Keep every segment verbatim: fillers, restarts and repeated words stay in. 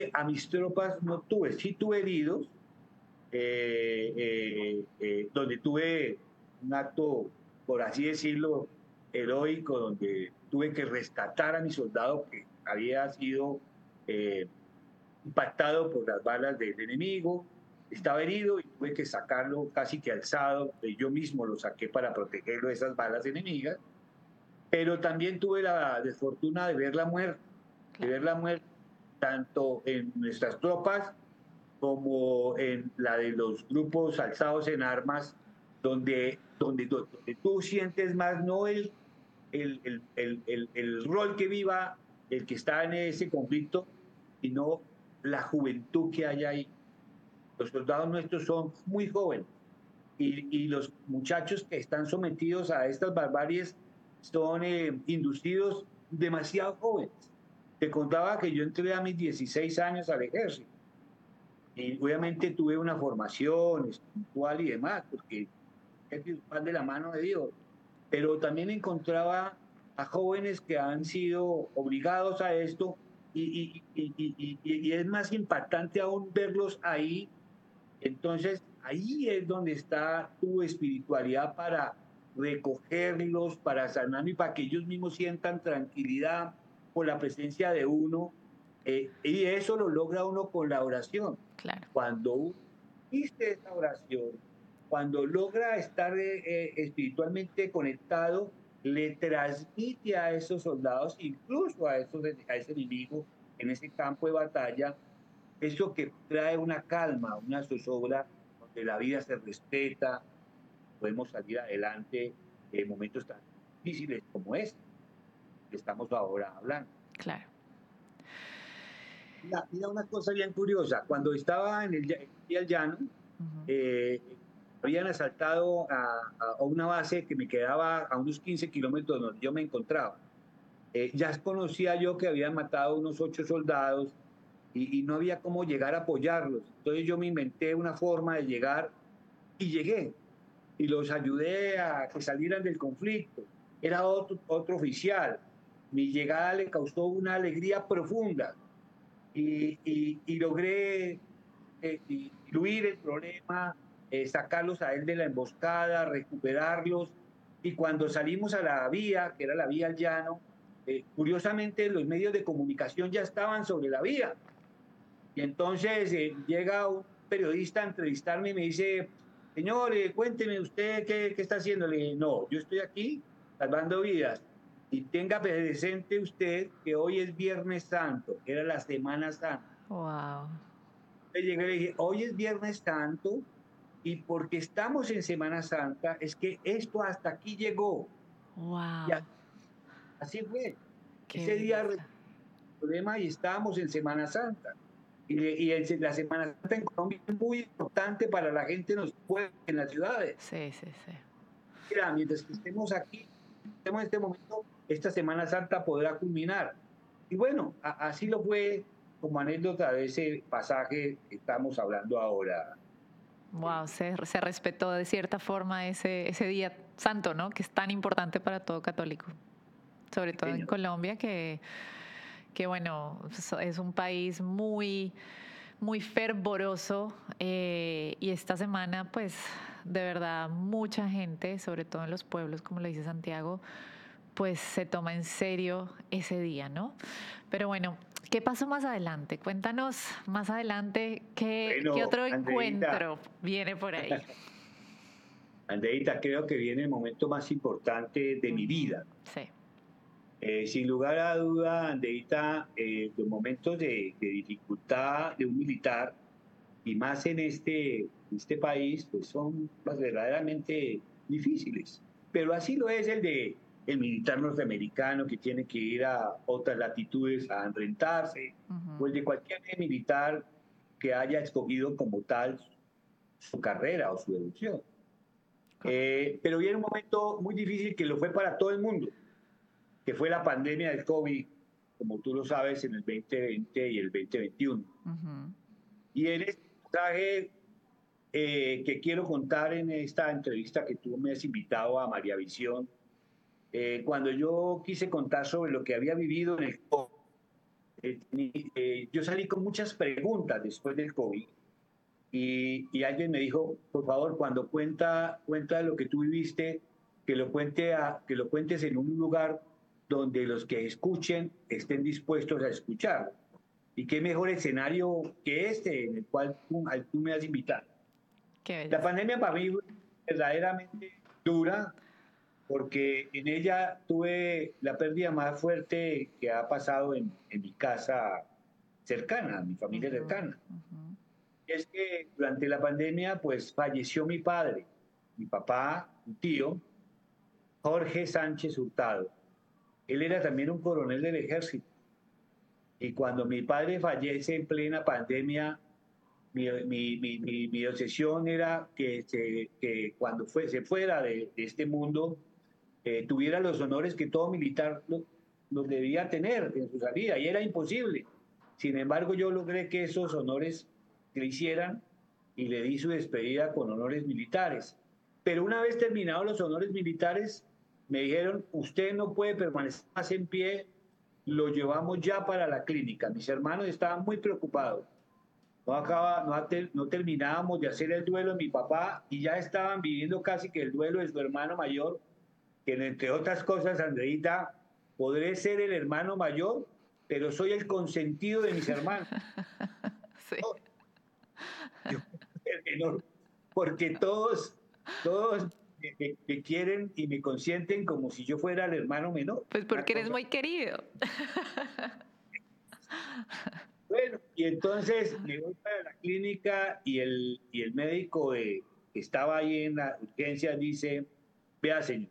a mis tropas no tuve, sí tuve heridos, eh, eh, eh, donde tuve un acto, por así decirlo, heroico, donde tuve que rescatar a mi soldado que había sido eh, impactado por las balas del enemigo, estaba herido y tuve que sacarlo casi que alzado, eh, yo mismo lo saqué para protegerlo de esas balas enemigas, pero también tuve la desfortuna de ver la muerte, de Claro. ver la muerte tanto en nuestras tropas como en la de los grupos alzados en armas, donde, donde, donde tú sientes más no el, el, el, el, el, el rol que viva el que está en ese conflicto, sino la juventud que hay ahí. Los soldados nuestros son muy jóvenes y, y los muchachos que están sometidos a estas barbaries son eh, inducidos demasiado jóvenes. Te contaba que yo entré a mis dieciséis años al ejército y obviamente tuve una formación espiritual y demás, porque es van de la mano de Dios, pero también encontraba a jóvenes que han sido obligados a esto y, y, y, y, y es más impactante aún verlos ahí. Entonces, ahí es donde está tu espiritualidad para recogerlos, para sanar y para que ellos mismos sientan tranquilidad por la presencia de uno. Eh, y eso lo logra uno con la oración. Claro. Cuando uno viste esa oración, cuando logra estar eh, eh, espiritualmente conectado, le transmite a esos soldados, incluso a, esos, a ese enemigo en ese campo de batalla, eso que trae una calma, una zozobra, donde la vida se respeta, podemos salir adelante en momentos tan difíciles como este que estamos ahora hablando. Claro. Mira, mira una cosa bien curiosa, cuando estaba en el, en el llano, Ujú. eh, habían asaltado a, a, una base que me quedaba a unos quince kilómetros donde yo me encontraba. Eh, ya conocía yo que habían matado unos ocho soldados y, y no había cómo llegar a apoyarlos. Entonces yo me inventé una forma de llegar y llegué y los ayudé a que salieran del conflicto. Era otro, otro oficial. Mi llegada le causó una alegría profunda y, y, y logré eh, diluir el problema, eh, sacarlos a él de la emboscada, recuperarlos. Y cuando salimos a la vía, que era la vía al llano, eh, curiosamente los medios de comunicación ya estaban sobre la vía. Y entonces eh, llega un periodista a entrevistarme y me dice, señor, eh, cuénteme usted qué, qué está haciendo. Le dije, no, yo estoy aquí salvando vidas. Y tenga presente usted que hoy es Viernes Santo, era la Semana Santa. Wow. Le llegué y le dije, hoy es Viernes Santo y porque estamos en Semana Santa es que esto hasta aquí llegó. Y Wow. así fue. Qué Ese día belleza. problema y estábamos en Semana Santa. Y, y el, la Semana Santa en Colombia es muy importante para la gente en los pueblos, en las ciudades. Sí, sí, sí. Mira, mientras que estemos aquí, estemos en este momento, esta Semana Santa podrá culminar. Y bueno, a, así lo fue como anécdota de ese pasaje que estamos hablando ahora. Wow, se, se respetó de cierta forma ese, ese día santo, ¿no? Que es tan importante para todo católico, sobre todo en Pequeño. Colombia, que, que bueno, es un país muy, muy fervoroso eh, y esta semana, pues, de verdad, mucha gente, sobre todo en los pueblos, como lo dice Santiago, pues se toma en serio ese día, ¿no? Pero bueno, ¿qué pasó más adelante? Cuéntanos más adelante qué, qué Bueno, otro Andreita, encuentro viene por ahí. Andreita, creo que viene el momento más importante de mi Ujú. vida. Sí, Eh, sin lugar a duda, Andreita, eh, los momentos de, de dificultad de un militar, y más en este, este país, pues son pues, verdaderamente difíciles. Pero así lo es el de el militar norteamericano que tiene que ir a otras latitudes a enfrentarse, o el ujú, de cualquier militar que haya escogido como tal su carrera o su evolución. correcto. Eh, pero viene un momento muy difícil que lo fue para todo el mundo, que fue la pandemia del COVID, como tú lo sabes, en el veinte veinte y el veinte veintiuno. Ujú. Y en este mensaje eh, que quiero contar en esta entrevista que tú me has invitado a María Visión, eh, cuando yo quise contar sobre lo que había vivido en el COVID, eh, eh, yo salí con muchas preguntas después del COVID y, y alguien me dijo, por favor, cuando cuenta, cuenta lo que tú viviste, que lo, cuente a, que lo cuentes en un lugar donde los que escuchen estén dispuestos a escuchar. Y qué mejor escenario que este en el cual tú, al tú me has invitado. Qué La belleza. pandemia para mí fue verdaderamente dura porque en ella tuve la pérdida más fuerte que ha pasado en, en mi casa cercana, mi familia Ujú, cercana. ujú. Es que durante la pandemia, pues falleció mi padre, mi papá, mi tío, Jorge Sánchez Hurtado. Él era también un coronel del ejército. Y cuando mi padre fallece en plena pandemia, mi, mi, mi, mi, mi obsesión era que, se, que cuando fue, se fuera de, de este mundo, eh, tuviera los honores que todo militar los, los debía tener en su salida, y era imposible. Sin embargo, yo logré que esos honores se hicieran y le di su despedida con honores militares. Pero una vez terminados los honores militares, me dijeron, usted no puede permanecer más en pie, lo llevamos ya para la clínica. Mis hermanos estaban muy preocupados. No, acaba, no, no terminábamos de hacer el duelo de mi papá y ya estaban viviendo casi que el duelo de su hermano mayor, que entre otras cosas, Andreita, podré ser el hermano mayor, pero soy el consentido de mis hermanos. Sí. ¿No? Yo el menor, porque todos, todos me, me, me, quieren y me consienten como si yo fuera el hermano menor. Pues Una porque eres cosa. muy querido. Bueno, y entonces me voy para la clínica y el, y el médico de, que estaba ahí en la urgencia dice, vea señor,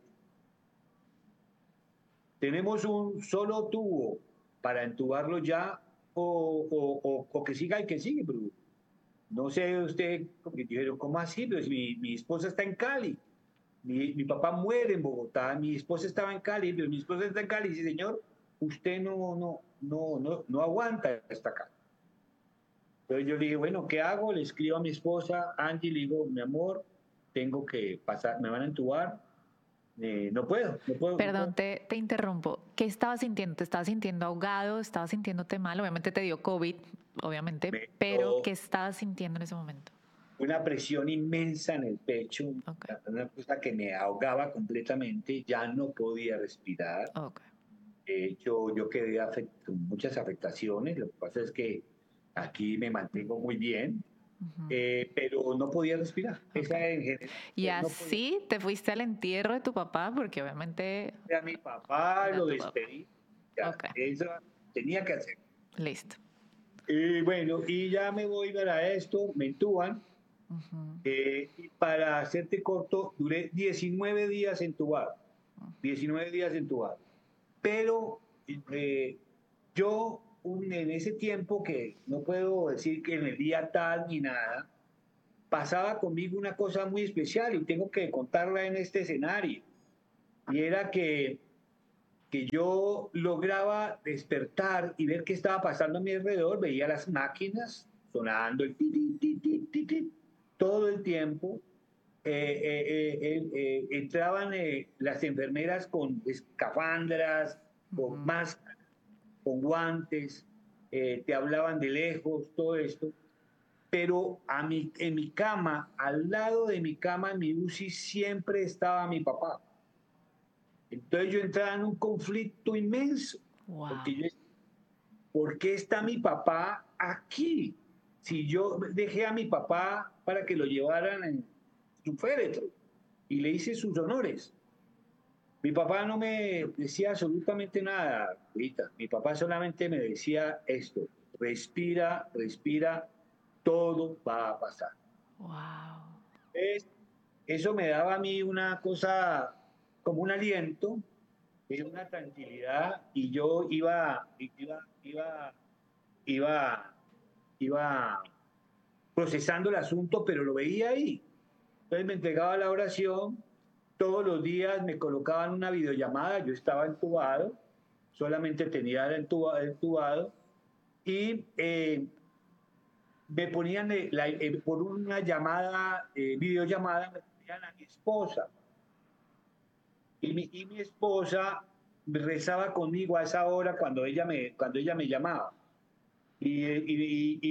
tenemos un solo tubo para entubarlo ya o, o, o, o que siga el que sigue, pero no sé usted, porque dijeron, ¿cómo así? Pero si mi, mi esposa está en Cali, mi, mi papá muere en Bogotá, mi esposa estaba en Cali, pero mi esposa está en Cali, y dice, señor, usted no, no, no, no, no aguanta hasta acá. Entonces yo le dije, bueno, ¿qué hago? Le escribo a mi esposa, Angie, le digo, mi amor, tengo que pasar, me van a entubar, eh, no puedo, no puedo, no Perdón, puedo. te, te interrumpo. ¿Qué estabas sintiendo? ¿Te estabas sintiendo ahogado? ¿Estabas sintiéndote mal? Obviamente te dio COVID, obviamente, Me pero dio ¿qué estabas sintiendo en ese momento? una presión inmensa en el pecho, Ok, una cosa que me ahogaba completamente, ya no podía respirar. ok. De hecho, yo quedé afect con muchas afectaciones, lo que pasa es que aquí me mantengo muy bien, Ujú, eh, pero no podía respirar. ok. Esa en general, Y eh, no podía. así te fuiste al entierro de tu papá, porque obviamente A mi papá era lo tu papá. despedí, ya, Ok, eso tenía que hacer. listo. Y bueno, y ya me voy para esto, me entuban, Ujú, eh, y para hacerte corto, duré diecinueve días entubado, diecinueve días entubado. Pero eh, yo un, en ese tiempo, que no puedo decir que en el día tal ni nada, pasaba conmigo una cosa muy especial y tengo que contarla en este escenario. Y era que que yo lograba despertar y ver qué estaba pasando a mi alrededor, veía las máquinas sonando el ti, ti, ti, ti, ti, ti, todo el tiempo. Eh, eh, eh, eh, entraban eh, las enfermeras con escafandras, con ujú. máscaras, con guantes, eh, te hablaban de lejos, todo esto. Pero a mi, en mi cama, al lado de mi cama, en mi U C I, siempre estaba mi papá. Entonces yo entraba en un conflicto inmenso, Wow. porque yo, ¿por qué está mi papá aquí? Si yo dejé a mi papá para que lo llevaran en su féretro y le hice sus honores. Mi papá no me decía absolutamente nada, Rita. Mi papá solamente me decía esto: respira, respira, todo va a pasar. Wow. Es- Eso me daba a mí una cosa, como un aliento, es una tranquilidad, y yo iba, iba, iba, iba, iba procesando el asunto, pero lo veía ahí. Entonces me entregaba la oración, todos los días me colocaban una videollamada, yo estaba entubado, solamente tenía el entubado, y eh, me ponían eh, la, eh, por una llamada, eh, videollamada, me ponían a mi esposa. Y mi, y mi esposa rezaba conmigo a esa hora cuando ella me, cuando ella me llamaba. y, y- y-